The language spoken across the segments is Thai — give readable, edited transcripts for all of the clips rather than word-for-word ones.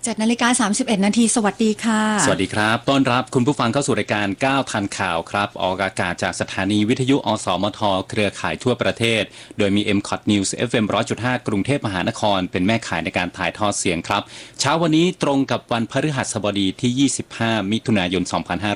7:31 นาทีสวัสดีค่ะสวัสดีครับต้อนรับคุณผู้ฟังเข้าสู่รายการ9ทันข่าวครับออกอากาศจากสถานีวิทยุอสมทเครือข่ายทั่วประเทศโดยมี MCOT News FM 100.5 กรุงเทพมหานครเป็นแม่ข่ายในการถ่ายทอดเสียงครับเช้าวันนี้ตรงกับวันพฤหัสบดีที่25มิถุนายน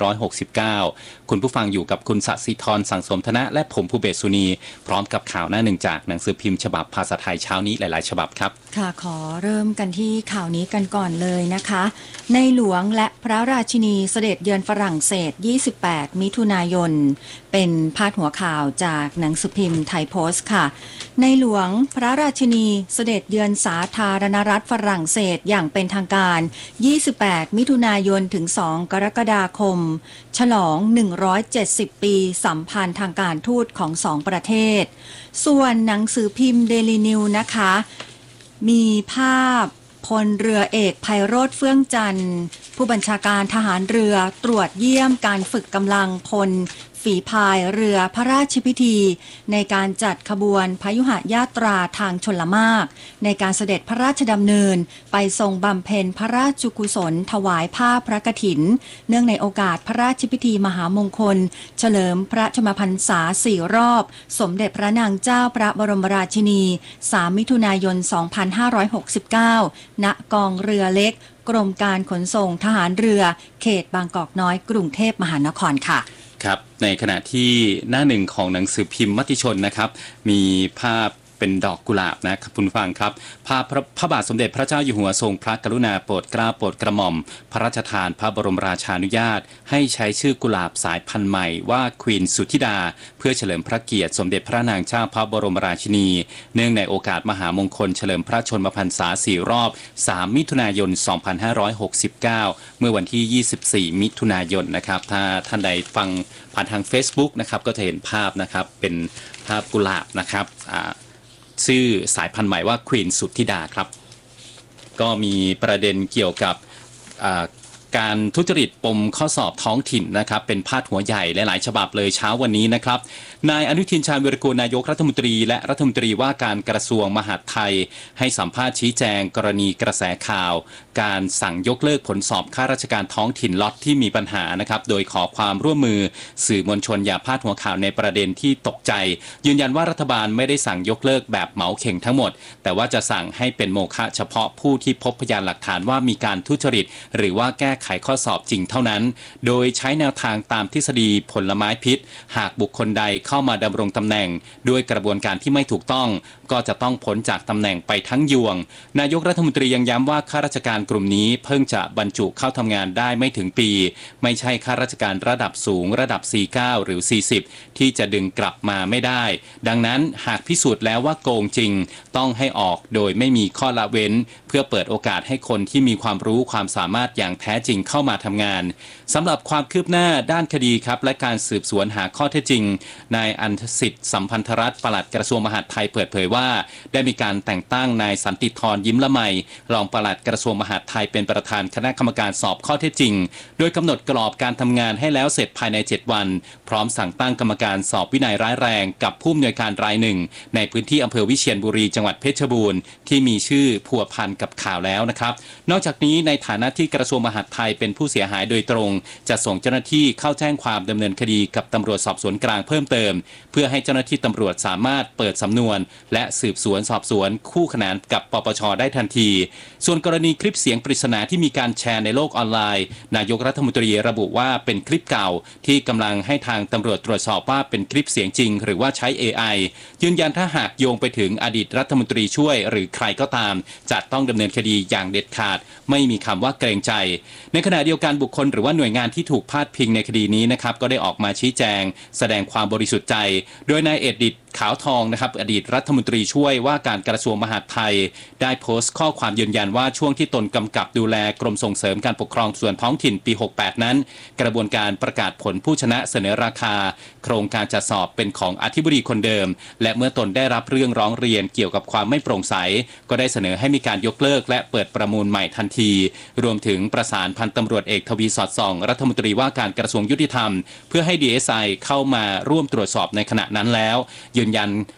2569คุณผู้ฟังอยู่กับคุณสศิธรสังสมธนะและผมภูเบศสุนีพร้อมกับข่าวหน้าหนึ่งจากหนังสือพิมพ์ฉบับภาษาไทยเช้านี้หลายๆฉบับครับค่ะขอเริ่มกันที่ข่าวนี้กันก่อนเลยนะคะในหลวงและพระราชินีเสด็จเยือนฝรั่งเศส28มิถุนายนเป็นพาดหัวข่าวจากหนังสือพิมพ์ไทยโพสต์ค่ะในหลวงพระราชินีเสด็จเยือนสาธารณรัฐฝรั่งเศสอย่างเป็นทางการ28มิถุนายนถึง2กรกฎาคมฉลอง170ปีสัมพันธ์ทางการทูตของ2ประเทศส่วนหนังสือพิมพ์เดลินิวนะคะมีภาพพลเรือเอกไพโรจน์เฟื่องจันทร์ผู้บัญชาการทหารเรือตรวจเยี่ยมการฝึกกำลังพลฝีพายเรือพระราชพิธีในการจัดขบวนพยุหญาตราทางชลมารในการเสด็จพระราชดำเนินไปทรงบำเพ็ญพระราชกุศลถวายผ้าพระกฐินเนื่องในโอกาสพระราชพิธีมหามงคลเฉลิมพระชนมพรรษา4รอบสมเด็จพระนางเจ้าพระบรมราชินี3มิถุนายน2569ณกองเรือเล็กกรมการขนส่งทหารเรือเขตบางกอกน้อยกรุงเทพมหานครค่ะครับในขณะที่หน้าหนึ่งของหนังสือพิมพ์มติชนนะครับมีภาพเป็นดอกกุหลาบนะครับคุณฟังครับภาพพระบาทสมเด็จพระเจ้าอยู่หัวทรงพระกรุณาโปรดเกล้าโปรดกระหม่อมพระราชทานพระบรมราชานุญาตให้ใช้ชื่อกุหลาบสายพันธุ์ใหม่ว่าควีนสุทธิดาเพื่อเฉลิมพระเกียรติสมเด็จพระนางเจ้าพระบรมราชินีเนื่องในโอกาสมหามงคลเฉลิมพระชนมพรรษา4รอบ3มิถุนายน2569เมื่อวันที่24มิถุนายนนะครับถ้าท่านใดฟังผ่านทาง Facebook นะครับก็จะเห็นภาพนะครับเป็นภาพกุหลาบนะครับชื่อสายพันธุ์ใหม่ว่าควีนสุทธิดาครับก็มีประเด็นเกี่ยวกับการทุจริตปมข้อสอบท้องถิ่นนะครับเป็นพาดหัวใหญ่หลายๆฉบับเลยเช้าวันนี้นะครับนายอนุทินชาญวีรกูลนายกรัฐมนตรีและรัฐมนตรีว่าการกระทรวงมหาดไทยให้สัมภาษณ์ชี้แจงกรณีกระแสข่าวการสั่งยกเลิกผลสอบข้าราชการท้องถิ่นล็อตที่มีปัญหานะครับโดยขอความร่วมมือสื่อมวลชนอย่าพาดหัวข่าวในประเด็นที่ตกใจยืนยันว่ารัฐบาลไม่ได้สั่งยกเลิกแบบเหมาเข่งทั้งหมดแต่ว่าจะสั่งให้เป็นโมฆะเฉพาะผู้ที่พบพยานหลักฐานว่ามีการทุจริตหรือว่าแก้ไขข้อสอบจริงเท่านั้นโดยใช้แนวทางตามทฤษฎีผลไม้พิษหากบุคคลใดเข้ามาดำรงตำแหน่งด้วยกระบวนการที่ไม่ถูกต้องก็จะต้องพ้นจากตำแหน่งไปทั้งยวงนายกรัฐมนตรียังย้ำว่าข้าราชการกลุ่มนี้เพิ่งจะบรรจุเข้าทำงานได้ไม่ถึงปีไม่ใช่ข้าราชการระดับสูงระดับ C9 หรือ C10 ที่จะดึงกลับมาไม่ได้ดังนั้นหากพิสูจน์แล้วว่าโกงจริงต้องให้ออกโดยไม่มีข้อละเว้นเพื่อเปิดโอกาสให้คนที่มีความรู้ความสามารถอย่างแท้จริงเข้ามาทำงานสำหรับความคืบหน้าด้านคดีครับและการสืบสวนหาข้อเท็จจริงนายอันสิทธิ์สัมพันธรัตน์ปลัดกระทรวงมหาดไทยเปิดเผยว่าได้มีการแต่งตั้งนายสันติธรยิ้มละไมรองปลัดกระทรวงมหาดไทยเป็นประธานคณะกรรมการสอบข้อเท็จจริงโดยกำหนดกรอบการทำงานให้แล้วเสร็จภายใน7วันพร้อมสั่งตั้งกรรมการสอบวินัยร้ายแรงกับผู้อำนวยการรายหนึ่งในพื้นที่อำเภอวิเชียรบุรีจังหวัดเพชรบูรณ์ที่มีชื่อพัวพันกับข่าวแล้วนะครับนอกจากนี้ในฐานะที่กระทรวงมหาดไทยเป็นผู้เสียหายโดยตรงจะส่งเจ้าหน้าที่เข้าแจ้งความดำเนินคดีกับตำรวจสอบสวนกลางเพิ่มเติมเพื่อให้เจ้าหน้าที่ตำรวจสามารถเปิดสำนวนและสืบสวนสอบสวนคู่ขนานกับปปช.ได้ทันทีส่วนกรณีคลิปเสียงปริศนาที่มีการแชร์ในโลกออนไลน์นายกรัฐมนตรีระบุว่าเป็นคลิปเก่าที่กำลังให้ทางตำรวจตรวจสอบว่าเป็นคลิปเสียงจริงหรือว่าใช้ AI ยืนยันถ้าหากโยงไปถึงอดีตรัฐมนตรีช่วยหรือใครก็ตามจะต้องดำเนินคดีอย่างเด็ดขาดไม่มีคำว่าเกรงใจในขณะเดียวกันบุคคลหรือว่าหน่วยงานที่ถูกพาดพิงในคดีนี้นะครับก็ได้ออกมาชี้แจงแสดงความบริสุทธิ์ใจโดยนายเอดิตขาวทองนะครับอดีตรัฐมนตรีช่วยว่าการกระทรวงมหาดไทยได้โพสต์ข้อความยืนยันว่าช่วงที่ตนกำกับดูแลกรมส่งเสริมการปกครองส่วนท้องถิ่นปี68นั้นกระบวนการประกาศผลผู้ชนะเสนอราคาโครงการจัดสอบเป็นของอธิบดีคนเดิมและเมื่อตนได้รับเรื่องร้องเรียนเกี่ยวกับความไม่โปร่งใสก็ได้เสนอให้มีการยกเลิกและเปิดประมูลใหม่ทันทีรวมถึงประสานพันตำรวจเอกทวีสอดส่องรัฐมนตรีว่าการกระทรวงยุติธรรมเพื่อให้ DSI เข้ามาร่วมตรวจสอบในขณะนั้นแล้วยืนยัน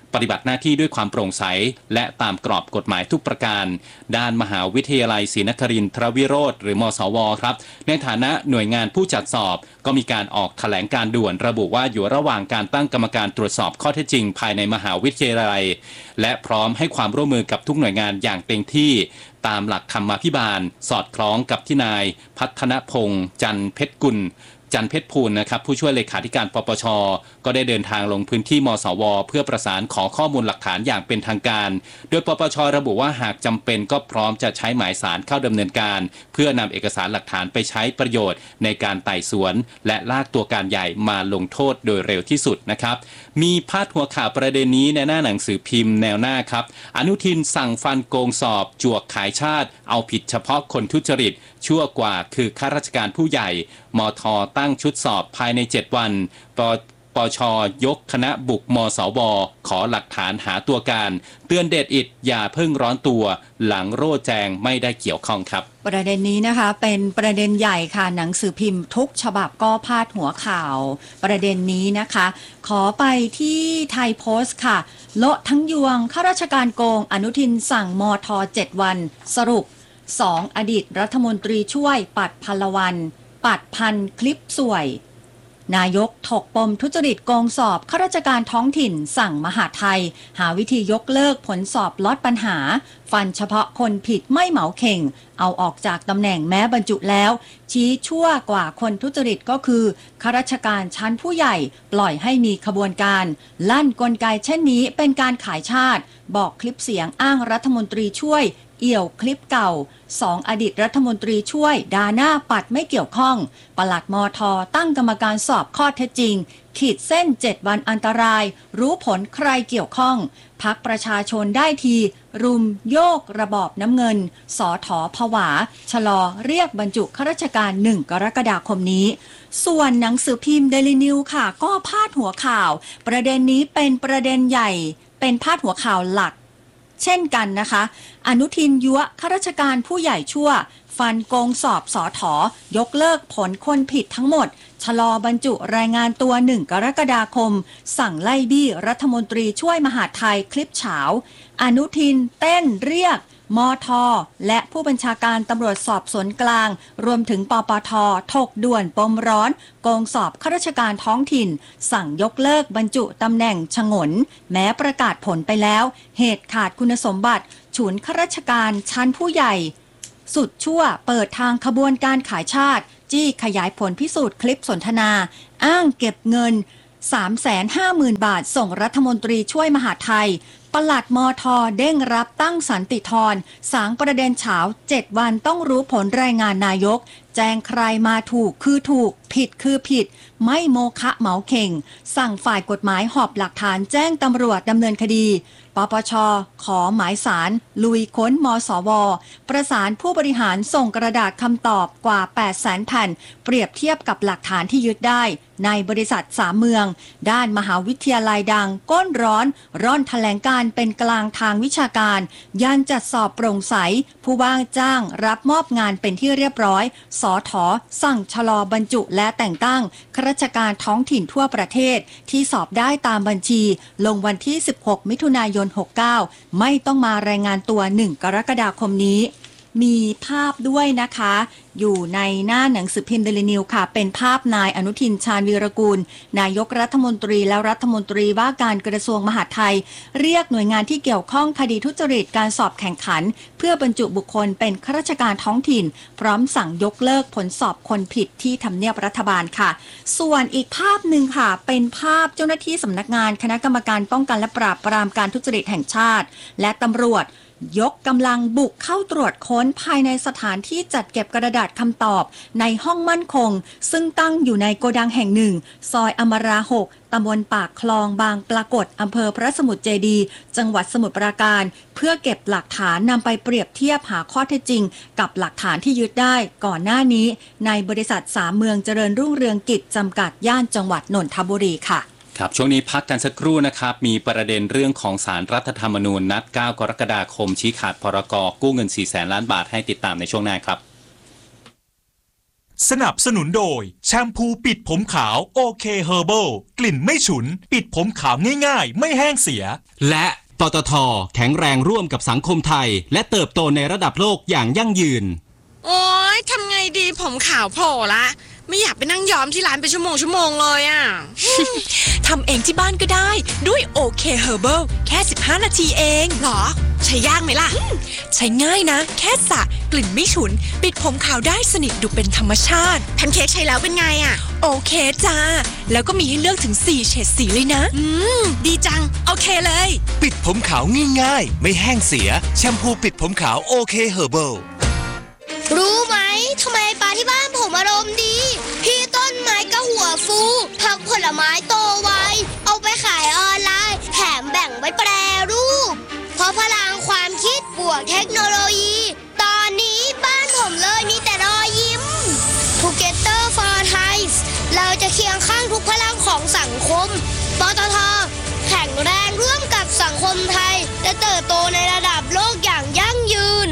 ปฏิบัติหน้าที่ด้วยความโปร่งใสและตามกรอบกฎหมายทุกประการด้านมหาวิทยาลัยศรีนครินทรวิโรธหรือมศวครับในฐานะหน่วยงานผู้จัดสอบก็มีการออกแถลงการด่วนระบุว่าอยู่ระหว่างการตั้งกรรมการตรวจสอบข้อเท็จจริงภายในมหาวิทยาลัยและพร้อมให้ความร่วมมือกับทุกหน่วยงานอย่างเต็มที่ตามหลักธรรมาภิบาลสอดคล้องกับที่นายพัฒนพงษ์จันเพชรกุลจันเพชรพูลนะครับผู้ช่วยเลขาธิการปปชก็ได้เดินทางลงพื้นที่มสวเพื่อประสานขอข้อมูลหลักฐานอย่างเป็นทางการโดยปปชระบุว่าหากจำเป็นก็พร้อมจะใช้หมายสารเข้าดำเนินการเพื่อนำเอกสารหลักฐานไปใช้ประโยชน์ในการไต่สวนและลากตัวการใหญ่มาลงโทษโดยเร็วที่สุดนะครับมีพาดหัวข่าวประเด็นนี้ในหน้าหนังสือพิมพ์แนวหน้าครับอนุทินสั่งฟันโกงสอบจวกขายชาติเอาผิดเฉพาะคนทุจริตชั่วกว่าคือข้าราชการผู้ใหญ่มท.ตั้งชุดสอบภายใน7วันปช.ยกคณะบุกมสว.ขอหลักฐานหาตัวการเตือนเดชอิดอย่าเพิ่งร้อนตัวหลังโร่แจงไม่ได้เกี่ยวข้องครับประเด็นนี้นะคะเป็นประเด็นใหญ่ค่ะหนังสือพิมพ์ทุกฉบับก็พาดหัวข่าวประเด็นนี้นะคะขอไปที่ไทยโพสต์ค่ะโละทั้งยวงข้าราชการโกงอนุทินสั่งมท7วันสรุป2อดีตรัฐมนตรีช่วยปัดพลวันปัดพันคลิปสวยนายกถกปมทุจริตโกงสอบข้าราชการท้องถิ่นสั่งมหาดไทยหาวิธียกเลิกผลสอบลดปัญหาฟันเฉพาะคนผิดไม่เหมาเข่งเอาออกจากตำแหน่งแม้บรรจุแล้วชี้ชั่วกว่าคนทุจริตก็คือข้าราชการชั้นผู้ใหญ่ปล่อยให้มีขบวนการลั่นกลไกเช่นนี้เป็นการขายชาติบอกคลิปเสียงอ้างรัฐมนตรีช่วยเอี่ยวคลิปเก่า2อดีตรัฐมนตรีช่วยดาหน้าปัดไม่เกี่ยวข้องปลัดมท.ตั้งกรรมการสอบข้อเท็จจริงขีดเส้น7วันอันตรายรู้ผลใครเกี่ยวข้องพรรคประชาชนได้ทีรุมโยกระบอบน้ำเงินสอถอผวาชะลอเรียกบรรจุข้าราชการ1กรกฎาคมนี้ส่วนหนังสือพิมพ์เดลินิวค่ะก็พาดหัวข่าวประเด็นนี้เป็นประเด็นใหญ่เป็นพาดหัวข่าวหลักเช่นกันนะคะอนุทินยั่วข้าราชการผู้ใหญ่ชั่วฟันโกงสอบสอถอยกเลิกผลคนผิดทั้งหมดชะลอบรรจุรายงานตัว1กรกฎาคมสั่งไล่บี้รัฐมนตรีช่วยมหาดไทยคลิปเฉาอนุทินเต้นเรียกมท.และผู้บัญชาการตำรวจสอบสวนกลางรวมถึงปปท.ถกด่วนปมร้อนโกงสอบข้าราชการท้องถิ่นสั่งยกเลิกบรรจุตำแหน่งฉงนแม้ประกาศผลไปแล้วเหตุขาดคุณสมบัติฉุนข้าราชการชั้นผู้ใหญ่สุดชั่วเปิดทางขบวนการขายชาติจี้ขยายผลพิสูจน์คลิปสนทนาอ้างเก็บเงิน 350,000 บาทส่งรัฐมนตรีช่วยมหาดไทยปลัดมท.เด้งรับตั้งสันติธรสางประเด็นเฉา7วันต้องรู้ผลรายงานนายกแจ้งใครมาถูกคือถูกผิดคือผิดไม่โมฆะเหมาเข่งสั่งฝ่ายกฎหมายหอบหลักฐานแจ้งตำรวจดำเนินคดีปปช.ขอหมายสารลุยค้นมสว.ประสานผู้บริหารส่งกระดาษคำตอบกว่า 800,000 แผ่นเปรียบเทียบกับหลักฐานที่ยึดได้ในบริษัท3เมืองด้านมหาวิทยาลัยดังก้นร้อนร่อนแถลงการเป็นกลางทางวิชาการยันจัดสอบโปร่งใสผู้ว่างจ้างรับมอบงานเป็นที่เรียบร้อยสถ.สั่งชะลอบรรจุและแต่งตั้งข้าราชการท้องถิ่นทั่วประเทศที่สอบได้ตามบัญชีลงวันที่16มิถุนายน69ไม่ต้องมารายงานตัว1กรกฎาคมนี้มีภาพด้วยนะคะอยู่ในหน้าหนังสือพิมพ์เดลินิวค่ะเป็นภาพนายอนุทินชาญวีรกูลนายกรัฐมนตรีและรัฐมนตรีว่าการกระทรวงมหาดไทยเรียกหน่วยงานที่เกี่ยวข้องคดีทุจริตการสอบแข่งขันเพื่อบรรจุบุคคลเป็นข้าราชการท้องถิ่นพร้อมสั่งยกเลิกผลสอบคนผิดที่ทำเนียบรัฐบาลค่ะส่วนอีกภาพหนึ่งค่ะเป็นภาพเจ้าหน้าที่สำนักงานคณะกรรมการป้องกันและปราบปรามการทุจริตแห่งชาติและตำรวจยกกำลังบุกเข้าตรวจค้นภายในสถานที่จัดเก็บกระดาษคำตอบในห้องมั่นคงซึ่งตั้งอยู่ในโกดังแห่งหนึ่งซอยอมรา6ตำบลปากคลองบางปรากฏอำเภอพระสมุทรเจดีย์จังหวัดสมุทรปราการเพื่อเก็บหลักฐานนำไปเปรียบเทียบหาข้อเท็จจริงกับหลักฐานที่ยึดได้ก่อนหน้านี้ในบริษัท3เมืองเจริญรุ่งเรืองกิจจำกัดย่านจังหวัดนนทบุรีค่ะครับช่วงนี้พักกันสักครู่นะครับมีประเด็นเรื่องของศาลรัฐธรรมนูญนัด9กรกฎาคมชี้ขาดพรก.กู้เงิน 400,000 ล้านบาทให้ติดตามในช่วงหน้าครับสนับสนุนโดยแชมพูปิดผมขาวโอเคเฮอร์เบิลกลิ่นไม่ฉุนปิดผมขาวง่ายๆไม่แห้งเสียและปตท.แข็งแรงร่วมกับสังคมไทยและเติบโตในระดับโลกอย่างยั่งยืนโอ๊ยทำไงดีผมขาวโผล่ละไม่อยากไปนั่งย้อมที่ร้านเป็นชั่วโมงเลยอ่ะทำเองที่บ้านก็ได้ด้วยโอเคเฮอร์เบิลแค่15นาทีเองหรอใช้ยากไหมล่ะใช้ง่ายนะแค่สระกลิ่นไม่ฉุนปิดผมขาวได้สนิทดูเป็นธรรมชาติแพนเค้กใช้แล้วเป็นไงอ่ะโอเคจ้าแล้วก็มีให้เลือกถึง4เฉดสีเลยนะดีจังโอเคเลยปิดผมขาวง่ายๆไม่แห้งเสียแชมพูปิดผมขาวโอเคเฮอร์เบิลรู้ไหมทำไมปลาที่บ้านผมอารมณ์ดีพี่ต้นไม้ก็หัวฟูผักผลไม้โตไวเอาไปขายออนไลน์แถมแบ่งไว้แปรรูปเพราะพลังความคิดบวกเทคโนโลยีตอนนี้บ้านผมเลยมีแต่รอยยิ้ม Together for Thai เราจะเคียงข้างทุกพลังของสังคมปตท.แข็งแรงร่วมกับสังคมไทยและเติบโตในระดับโลกอย่างยั่งยืน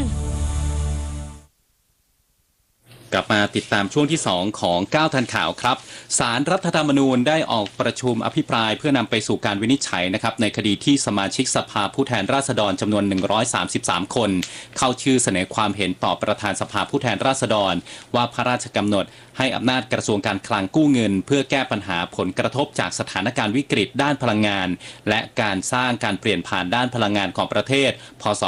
กลับมาติดตามช่วงที่2ของ9ทันข่าวครับศาลรัฐธรรมนูญได้ออกประชุมอภิปรายเพื่อนำไปสู่การวินิจฉัยนะครับในคดีที่สมาชิกสภาผู้แทนราษฎรจำนวน133คนเข้าชื่อเสนอความเห็นต่อประธานสภาผู้แทนราษฎรว่าพระราชกำหนดให้อำนาจกระทรวงการคลังกู้เงินเพื่อแก้ปัญหาผลกระทบจากสถานการณ์วิกฤตด้านพลังงานและการสร้างการเปลี่ยนผ่านด้านพลังงานของประเทศพ.ศ.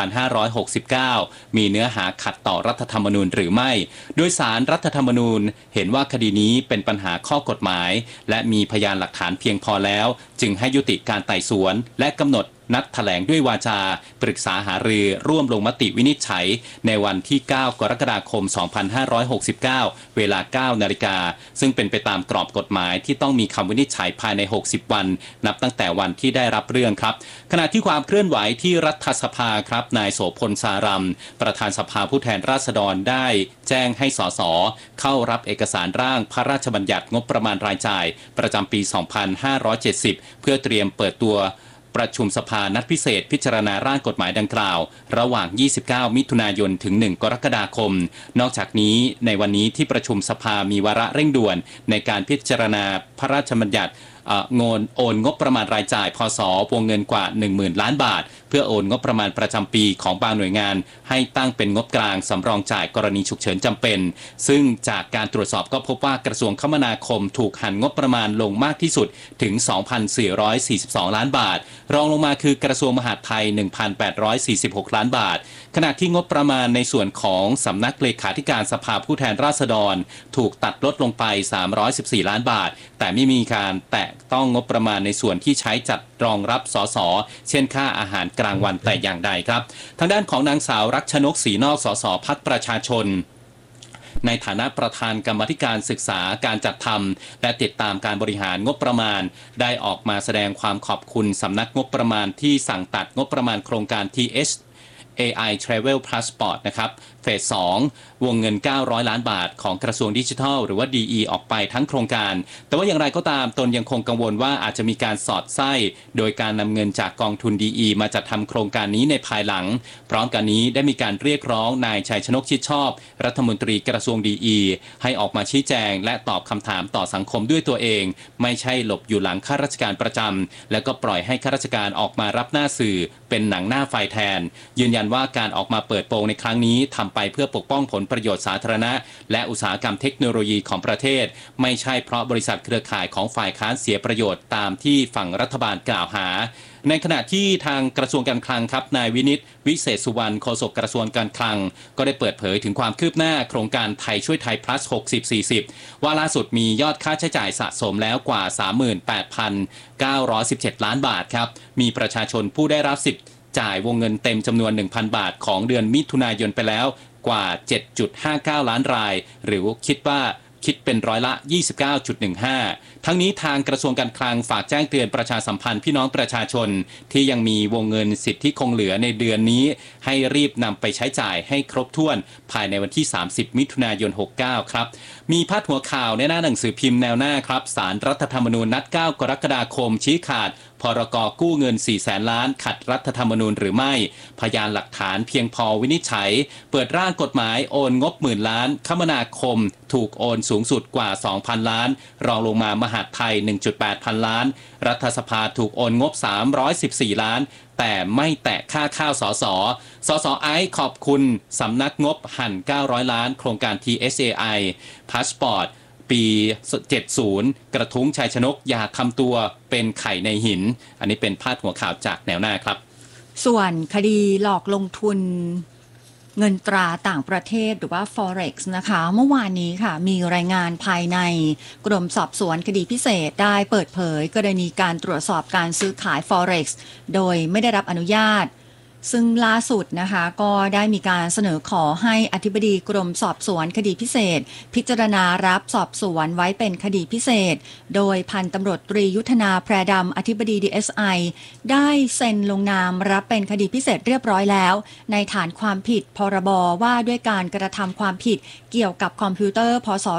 2569มีเนื้อหาขัดต่อรัฐธรรมนูญหรือไม่โดยศาลรัฐธรรมนูญเห็นว่าคดีนี้เป็นปัญหาข้อกฎหมายและมีพยานหลักฐานเพียงพอแล้วจึงให้ยุติการไต่สวนและกำหนดนัดแถลงด้วยวาจาปรึกษาหารือร่วมลงมติวินิจฉัยในวันที่ 9 กรกฎาคม 2569 เวลา 9 นาฬิกาซึ่งเป็นไปตามกรอบกฎหมายที่ต้องมีคำวินิจฉัยภายใน 60 วันนับตั้งแต่วันที่ได้รับเรื่องครับขณะที่ความเคลื่อนไหวที่รัฐสภาครับนายโสพลสารัมประธานสภาผู้แทนราษฎรได้แจ้งให้สสเข้ารับเอกสารร่างพระราชบัญญัติงบประมาณรายจ่ายประจำปี 2570 เพื่อเตรียมเปิดตัวประชุมสภานัดพิเศษพิจารณาร่างกฎหมายดังกล่าวระหว่าง 29 มิถุนายน ถึง 1 กรกฎาคมนอกจากนี้ในวันนี้ที่ประชุมสภามีวาระเร่งด่วนในการพิจารณาพระราชบัญญัติโอนงบประมาณรายจ่ายพศวงเงินกว่า 10,000 ล้านบาทเพื่อโอนงบประมาณประจำปีของบางหน่วยงานให้ตั้งเป็นงบกลางสำรองจ่ายกรณีฉุกเฉินจำเป็นซึ่งจากการตรวจสอบก็พบว่ากระทรวงคมนาคมถูกหั่นงบประมาณลงมากที่สุดถึง 2,442 ล้านบาทรองลงมาคือกระทรวงมหาดไทย 1,846 ล้านบาทขณะที่งบประมาณในส่วนของสำนักเลขาธิการสภาผู้แทนราษฎรถูกตัดลดลงไป314 ล้านบาทแต่ไม่มีการแตะต้องงบประมาณในส่วนที่ใช้จัดรองรับสสเช่นค่าอาหารกลางวันแต่อย่างใดครับทางด้านของนางสาวรักชนกศรีนอกสสพรรคประชาชนในฐานะประธานกรรมาธิการศึกษาการจัดทำและติดตามการบริหารงบประมาณได้ออกมาแสดงความขอบคุณสำนักงบประมาณที่สั่งตัดงบประมาณโครงการ AI Travel Passport นะครับเฟส 2 วงเงิน900 ล้านบาทของกระทรวงดิจิทัลหรือว่า DE ออกไปทั้งโครงการแต่ว่าอย่างไรก็ตามตนยังคงกังวลว่าอาจจะมีการสอดไส้โดยการนำเงินจากกองทุน DE มาจัดทำโครงการนี้ในภายหลังพร้อมกันนี้ได้มีการเรียกร้องนายชัยชนกชิดชอบรัฐมนตรีกระทรวง DE ให้ออกมาชี้แจงและตอบคำถามต่อสังคมด้วยตัวเองไม่ใช่หลบอยู่หลังข้าราชการประจำและก็ปล่อยให้ข้าราชการออกมารับหน้าสื่อเป็นหนังหน้าไฟแทนยืนยันว่าการออกมาเปิดโปงในครั้งนี้ทำไปเพื่อปกป้องผลประโยชน์สาธารณะและอุตสาหกรรมเทคโนโลยีของประเทศไม่ใช่เพราะบริษัทเครือข่ายของฝ่ายค้านเสียประโยชน์ตามที่ฝั่งรัฐบาลกล่าวหาในขณะที่ทางกระทรวงการคลังครับนายวินิตวิเศษสุวรรณโฆษกกระทรวงการคลังก็ได้เปิดเผยถึงความคืบหน้าโครงการไทยช่วยไทย plus 60-40 ว่าล่าสุดมียอดค่าใช้จ่ายสะสมแล้วกว่า 38,917 ล้านบาทครับมีประชาชนผู้ได้รับสิทธิ์จ่ายวงเงินเต็มจำนวน 1,000 บาทของเดือนมิถุนายนไปแล้วกว่า 7.59 ล้านรายหรือคิดเป็นร้อยละ 29.15 ทั้งนี้ทางกระทรวงการคลังฝากแจ้งเตือนประชาสัมพันธ์พี่น้องประชาชนที่ยังมีวงเงินสิทธิ์ที่คงเหลือในเดือนนี้ให้รีบนำไปใช้จ่ายให้ครบถ้วนภายในวันที่ 30 มิถุนายน 69 ครับมีพาดหัวข่าวในหน้าหนังสือพิมพ์แนวหน้าครับศาลรัฐธรรมนูญนัด 9 กรกฎาคมชี้ขาดพรก.กู้เงิน 400,000 ล้านขัดรัฐธรรมนูญหรือไม่พยานหลักฐานเพียงพอวินิจฉัยเปิดร่างกฎหมายโอนงบหมื่นล้านคมนาคมถูกโอนสูงสุดกว่า 2,000 ล้านรองลงมามหาดไทย 1.8 พันล้านรัฐสภาถูกโอนงบ314 ล้านแต่ไม่แตะค่าข้าวสสไอซ์ขอบคุณสำนักงบหั่น900 ล้านโครงการ TSAI พาสปอร์ตปี 70 กระทุ้งชัยชนกอย่าทำตัวเป็นไข่ในหินอันนี้เป็นพาดหัวข่าวจากแนวหน้าครับส่วนคดีหลอกลงทุนเงินตราต่างประเทศหรือว่า Forex นะคะเมื่อวานนี้ค่ะมีรายงานภายในกรมสอบสวนคดีพิเศษได้เปิดเผยกรณีการตรวจสอบการซื้อขาย Forex โดยไม่ได้รับอนุญาตซึ่งล่าสุดนะคะก็ได้มีการเสนอขอให้อธิบดีกรมสอบสวนคดีพิเศษพิจารณารับสอบสวนไว้เป็นคดีพิเศษโดยพันตำรวจตรียุทธนาแพรดำอธิบดี DSI ได้เซ็นลงนามรับเป็นคดีพิเศษเรียบร้อยแล้วในฐานความผิดพรบว่าด้วยการกระทำความผิดเกี่ยวกับคอมพิวเตอร์พ.ศ.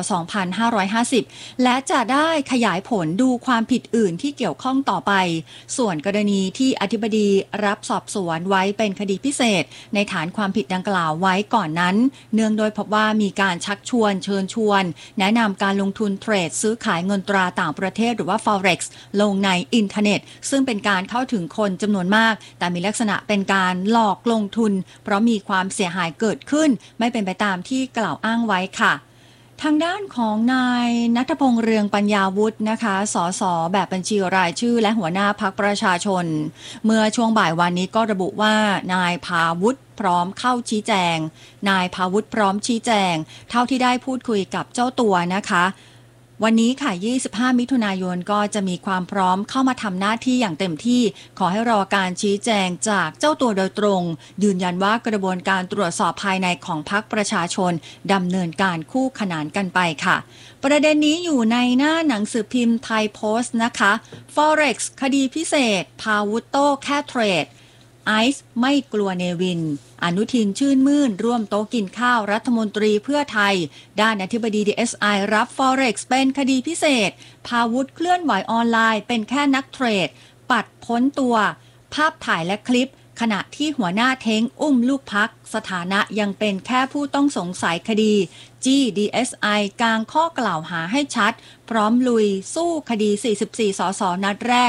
2550และจะได้ขยายผลดูความผิดอื่นที่เกี่ยวข้องต่อไปส่วนกรณีที่อธิบดีรับสอบสวนไว้เป็นคดีพิเศษในฐานความผิดดังกล่าวไว้ก่อนนั้นเนื่องโดยพบว่ามีการชักชวนเชิญชวนแนะนำการลงทุนเทรดซื้อขายเงินตราต่างประเทศหรือว่า Forex ลงในอินเทอร์เน็ตซึ่งเป็นการเข้าถึงคนจำนวนมากแต่มีลักษณะเป็นการหลอกลงทุนเพราะมีความเสียหายเกิดขึ้นไม่เป็นไปตามที่กล่าวอ้างไว้ค่ะทางด้านของนายณัฐพงษ์เรืองปัญญาวุฒินะคะสสแบบบัญชีรายชื่อและหัวหน้าพรรคประชาชนเมื่อช่วงบ่ายวันนี้ก็ระบุว่านายภาวุฒิพร้อมเข้าชี้แจงนายภาวุฒิพร้อมชี้แจงเท่าที่ได้พูดคุยกับเจ้าตัวนะคะวันนี้ค่ะ25มิถุนายนก็จะมีความพร้อมเข้ามาทำหน้าที่อย่างเต็มที่ขอให้รอการชี้แจงจากเจ้าตัวโดยตรงยืนยันว่ากระบวนการตรวจสอบภายในของพรรคประชาชนดำเนินการคู่ขนานกันไปค่ะประเด็นนี้อยู่ในหน้าหนังสือพิมพ์ไทยโพสต์นะคะ Forex คดีพิเศษภาวุฒิโต้แค่เทรดไอซ์ไม่กลัวเนวินอนุทินชื่นมื่นร่วมโต๊ะกินข้าวรัฐมนตรีเพื่อไทยด้านอธิบดี DSI รับ Forex เป็นคดีพิเศษภาวุฒิเคลื่อนไหวออนไลน์เป็นแค่นักเทรดปัดพ้นตัวภาพถ่ายและคลิปขณะที่หัวหน้าเท้งอุ้มลูกพักสถานะยังเป็นแค่ผู้ต้องสงสัยคดีจี้ DSI กางข้อกล่าวหาให้ชัดพร้อมลุยสู้คดี44 สสนัดแรก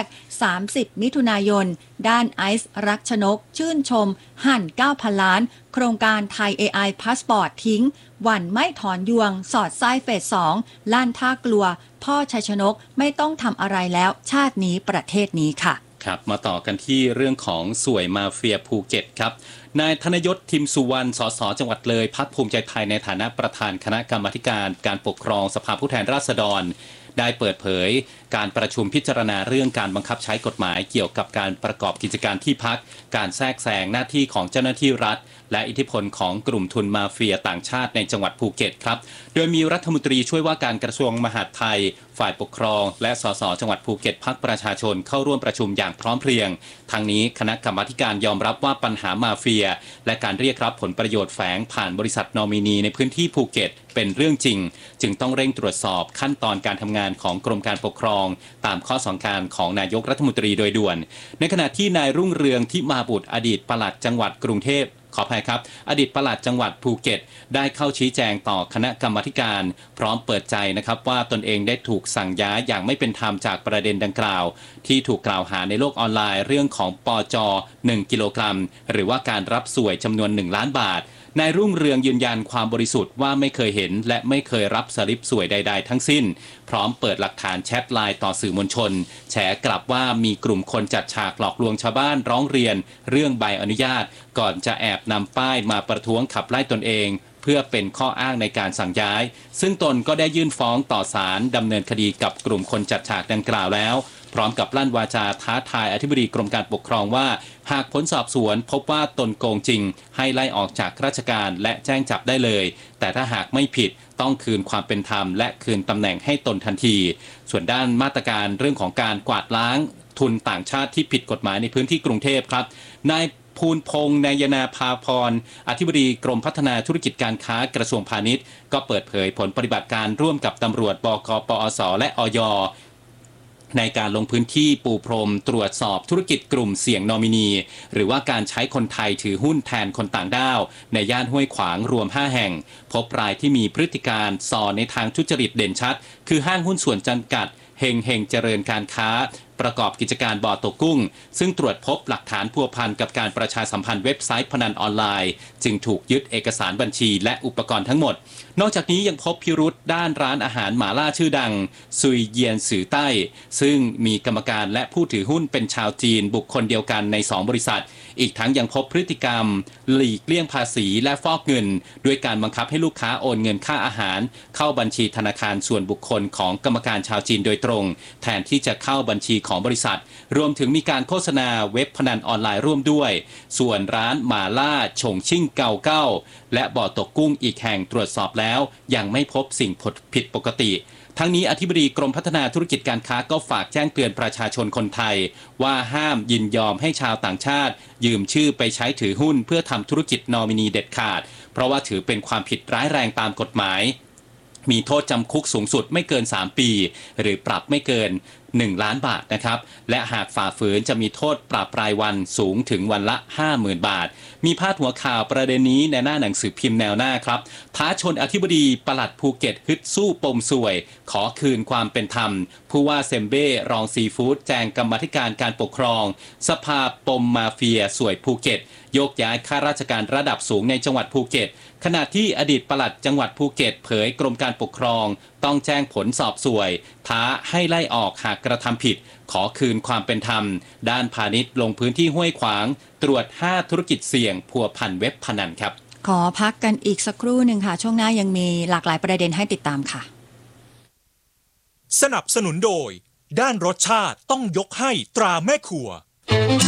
30มิถุนายนด้านไอซ์รักชนกชื่นชมหั่น 9,000 ล้านโครงการไทย AI พาสปอร์ตทิ้งหวั่นไม่ถอนยวงสอดไส้เฟส 2ลั่นท่ากลัวพ่อชัยชนกไม่ต้องทำอะไรแล้วชาตินี้ประเทศนี้ค่ะครับมาต่อกันที่เรื่องของสวยมาเฟียภูเก็ตครับนายธนยศทิมสุวรรณสสจังหวัดเลยพรรคภูมิใจไทยในฐานะประธานคณะกรรมาการการปกครองสภาผู้แทนราษฎรได้เปิดเผยการประชุมพิจารณาเรื่องการบังคับใช้กฎหมายเกี่ยวกับการประกอบกิจการที่พักการแทรกแซงหน้าที่ของเจ้าหน้าที่รัฐและอิทธิพลของกลุ่มทุนมาเฟียต่างชาติในจังหวัดภูเก็ตครับโดยมีรัฐมนตรีช่วยว่าการกระทรวงมหาดไทยฝ่ายปกครองและสสจังหวัดภูเก็ตพรรคประชาชนเข้าร่วมประชุมอย่างพร้อมเพรียงทางนี้คณะกรรมาการยอมรับว่าปัญหามาเฟียและการเรียกรับผลประโยชน์แฝงผ่านบริษัทนอมินีในพื้นที่ภูเก็ตเป็นเรื่องจริงจึงต้องเร่งตรวจสอบขั้นตอนการทำงานของกรมการปกครองตามข้อสั่งการของนายกรัฐมนตรีโดยด่วนในขณะที่นายรุ่งเรืองทิมาบุตรอดีตปลัดจังหวัดกรุงเทพขออภัยครับอดีตปลัดจังหวัดภูเก็ตได้เข้าชี้แจงต่อคณะกรรมาการพร้อมเปิดใจนะครับว่าตนเองได้ถูกสั่งย้ายอย่างไม่เป็นธรรมจากประเด็นดังกล่าวที่ถูกกล่าวหาในโลกออนไลน์เรื่องของปจ1กิโลกรัมหรือว่าการรับสวยจำนวน1ล้านบาทนายรุ่งเรืองยืนยันความบริสุทธิ์ว่าไม่เคยเห็นและไม่เคยรับสลิปสวยใดๆทั้งสิ้นพร้อมเปิดหลักฐานแชทไลน์ต่อสื่อมวลชนแฉกลับว่ามีกลุ่มคนจัดฉากหลอกลวงชาวบ้านร้องเรียนเรื่องใบอนุญาตก่อนจะแอบนำป้ายมาประท้วงขับไล่ตนเองเพื่อเป็นข้ออ้างในการสั่งย้ายซึ่งตนก็ได้ยื่นฟ้องต่อศาลดำเนินคดีกับกลุ่มคนจัดฉากดังกล่าวแล้วพร้อมกับลั่นวาจาท้าทายอธิบดีกรมการปกครองว่าหากผลสอบสวนพบว่าตนโกงจริงให้ไล่ออกจากราชการและแจ้งจับได้เลยแต่ถ้าหากไม่ผิดต้องคืนความเป็นธรรมและคืนตำแหน่งให้ตนทันทีส่วนด้านมาตรการเรื่องของการกวาดล้างทุนต่างชาติที่ผิดกฎหมายในพื้นที่กรุงเทพครับนายภูลพงษ์นายนาภาพรอธิบดีกรมพัฒนาธุรกิจการค้ากระทรวงพาณิชย์ก็เปิดเผยผลปฏิบัติการร่วมกับตำรวจบกปอสและอยในการลงพื้นที่ปูพรมตรวจสอบธุรกิจกลุ่มเสี่ยงนอมินีหรือว่าการใช้คนไทยถือหุ้นแทนคนต่างด้าวในย่านห้วยขวางรวม 5 แห่งพบรายที่มีพฤติการส่อในทางทุจริตเด่นชัดคือห้างหุ้นส่วนจำกัดเฮงเจริญการค้าประกอบกิจการบ่อตกกุ้งซึ่งตรวจพบหลักฐานพัวพันกับการประชาสัมพันธ์เว็บไซต์พนันออนไลน์จึงถูกยึดเอกสารบัญชีและอุปกรณ์ทั้งหมดนอกจากนี้ยังพบพิรุษด้านร้านอาหารหม่าล่าชื่อดังซุยเยียนสือใต้ซึ่งมีกรรมการและผู้ถือหุ้นเป็นชาวจีนบุคคลเดียวกันใน2บริษัทอีกทั้งยังพบพฤติกรรมหลีกเลี่ยงภาษีและฟอกเงินด้วยการบังคับให้ลูกค้าโอนเงินค่าอาหารเข้าบัญชีธนาคารส่วนบุคคลของกรรมการชาวจีนโดยตรงแทนที่จะเข้าบัญชีของบริษัทรวมถึงมีการโฆษณาเว็บพนันออนไลน์ร่วมด้วยส่วนร้านหม่าล่าฉงชิ่งเกาเก้าและบ่อตกกุ้งอีกแห่งตรวจสอบแล้วยังไม่พบสิ่งผิดปกติทั้งนี้อธิบดีกรมพัฒนาธุรกิจการค้าก็ฝากแจ้งเตือนประชาชนคนไทยว่าห้ามยินยอมให้ชาวต่างชาติยืมชื่อไปใช้ถือหุ้นเพื่อทำธุรกิจนอมินีเด็ดขาดเพราะว่าถือเป็นความผิดร้ายแรงตามกฎหมายมีโทษจำคุกสูงสุดไม่เกิน3ปีหรือปรับไม่เกิน1 ล้านบาทนะครับและหากฝ่าฝืนจะมีโทษปรับรายวันสูงถึงวันละ 50,000 บาทมีพาดหัวข่าวประเด็นนี้ในหน้าหนังสือพิมพ์แนวหน้าครับท้าชนอธิบดีปลัดภูเก็ตฮึดสู้ปมสวยขอคืนความเป็นธรรมผู้ว่าเซมเบ้รองซีฟู้ดแจงกรรมาธิการการปกครองสภาปมมาเฟียสวยภูเก็ตโยกย้ายข้าราชการระดับสูงในจังหวัดภูเก็ตขณะที่อดีตปลัดจังหวัดภูเก็ตเผยกรมการปกครองต้องแจ้งผลสอบสวยท้าให้ไล่ออกหากกระทำผิดขอคืนความเป็นธรรมด้านพาณิชย์ลงพื้นที่ห้วยขวางตรวจ5ธุรกิจเสี่ยงพัวพันเว็บพนันครับขอพักกันอีกสักครู่หนึ่งค่ะช่วงหน้ายังมีหลากหลายประเด็นให้ติดตามค่ะสนับสนุนโดยด้านรสชาติต้องยกให้ตราแม่ครัว